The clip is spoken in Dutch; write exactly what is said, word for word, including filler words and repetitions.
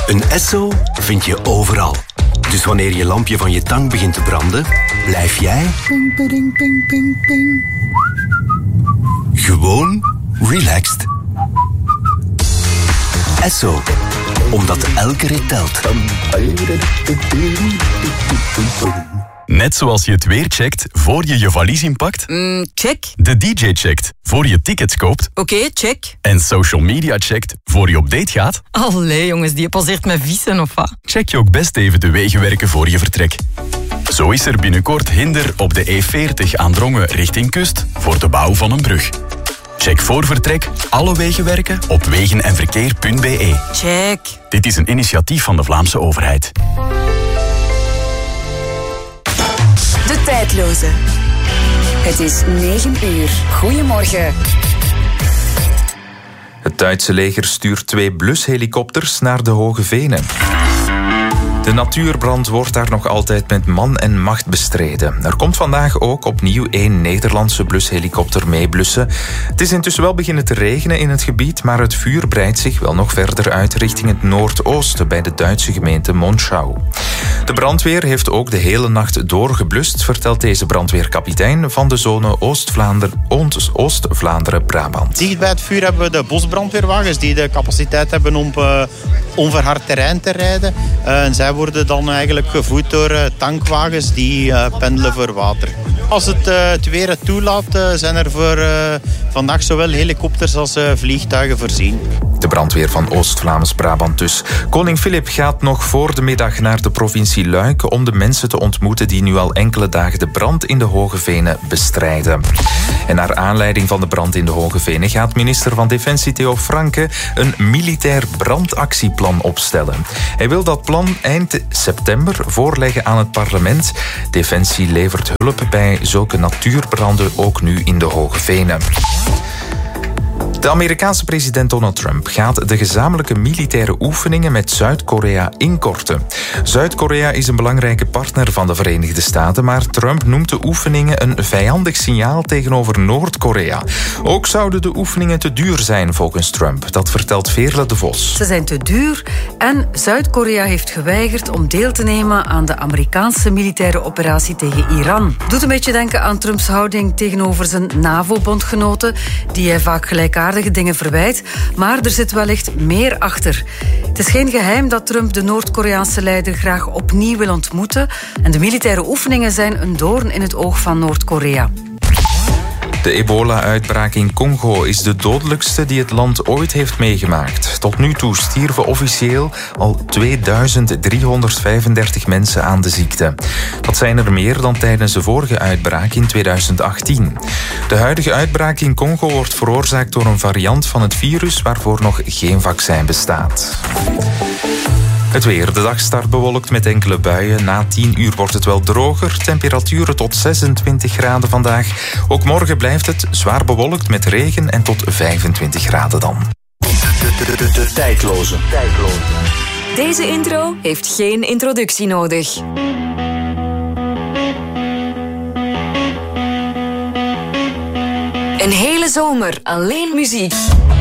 Een Esso vind je overal. Dus wanneer je lampje van je tang begint te branden, blijf jij ping, ping, ping, ping, ping. Gewoon relaxed. Esso, omdat elke rit telt. Net zoals je het weer checkt voor je je valies inpakt. Mm, check. De D J checkt voor je tickets koopt. Oké, okay, check. En social media checkt voor je op date gaat. Allee jongens, die passeert met vissen of wat? Check je ook best even de wegenwerken voor je vertrek. Zo is er binnenkort hinder op de E veertig aan Drongen richting kust voor de bouw van een brug. Check voor vertrek alle wegenwerken op wegen en verkeer punt b e. Check. Dit is een initiatief van de Vlaamse overheid. De tijdloze. Het is negen uur. Goedemorgen. Het Duitse leger stuurt twee blushelikopters naar de Hoge Venen. De natuurbrand wordt daar nog altijd met man en macht bestreden. Er komt vandaag ook opnieuw één Nederlandse blushelikopter meeblussen. Het is intussen wel beginnen te regenen in het gebied, maar het vuur breidt zich wel nog verder uit richting het noordoosten bij de Duitse gemeente Monschau. De brandweer heeft ook de hele nacht doorgeblust, vertelt deze brandweerkapitein van de zone Oost-Vlaanderen, Oost-Vlaanderen-Brabant. Dicht bij het vuur hebben we de bosbrandweerwagens die de capaciteit hebben om uh, onverhard terrein te rijden. Uh, en zij worden dan eigenlijk gevoed door uh, tankwagens die uh, pendelen voor water. Als het, uh, het weer het toelaat, uh, zijn er voor uh, vandaag zowel helikopters als uh, vliegtuigen voorzien. De brandweer van Oost-Vlaams-Brabant dus. Koning Filip gaat nog voor de middag naar de provincie Luik om de mensen te ontmoeten die nu al enkele dagen de brand in de Hoge Venen bestrijden. En naar aanleiding van de brand in de Hoge Venen gaat minister van Defensie Theo Franke een militair brandactieplan opstellen. Hij wil dat plan eind september voorleggen aan het parlement. Defensie levert hulp bij zulke natuurbranden ook nu in de Hoge Venen. De Amerikaanse president Donald Trump gaat de gezamenlijke militaire oefeningen met Zuid-Korea inkorten. Zuid-Korea is een belangrijke partner van de Verenigde Staten, maar Trump noemt de oefeningen een vijandig signaal tegenover Noord-Korea. Ook zouden de oefeningen te duur zijn volgens Trump. Dat vertelt Veerle de Vos. Ze zijn te duur en Zuid-Korea heeft geweigerd om deel te nemen aan de Amerikaanse militaire operatie tegen Iran. Doet een beetje denken aan Trumps houding tegenover zijn NAVO-bondgenoten, die hij vaak gelijkaardig dingen verwijt, maar er zit wellicht meer achter. Het is geen geheim dat Trump de Noord-Koreaanse leider graag opnieuw wil ontmoeten en de militaire oefeningen zijn een doorn in het oog van Noord-Korea. De ebola-uitbraak in Congo is de dodelijkste die het land ooit heeft meegemaakt. Tot nu toe stierven officieel al tweeduizend driehonderdvijfendertig mensen aan de ziekte. Dat zijn er meer dan tijdens de vorige uitbraak in tweeduizend achttien. De huidige uitbraak in Congo wordt veroorzaakt door een variant van het virus waarvoor nog geen vaccin bestaat. Het weer. De dag start bewolkt met enkele buien. Na tien uur wordt het wel droger. Temperaturen tot zesentwintig graden vandaag. Ook morgen blijft het zwaar bewolkt met regen en tot vijfentwintig graden dan. De, de, de, de, de tijdloze. tijdloze. Deze intro heeft geen introductie nodig. Een hele zomer alleen muziek.